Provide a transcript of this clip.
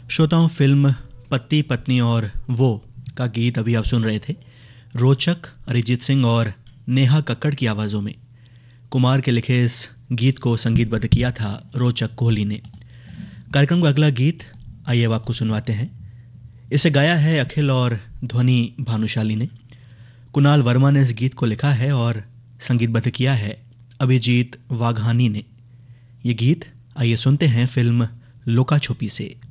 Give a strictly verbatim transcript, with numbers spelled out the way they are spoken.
श्रोताओं, फिल्म पति पत्नी और वो का गीत अभी आप सुन रहे थे। रोचक, अरिजीत सिंह और नेहा कक्कड़ की आवाज़ों में कुमार के लिखे इस गीत को संगीतबद्ध किया था रोचक कोहली ने। कार्यक्रम का अगला गीत आइए अब आपको सुनवाते हैं। इसे गाया है अखिल और ध्वनि भानुशाली ने। कुणाल वर्मा ने इस गीत को लिखा है और संगीतबद्ध किया है अभिजीत वाघानी ने। ये गीत आइए सुनते हैं फिल्म लुका छुपी से।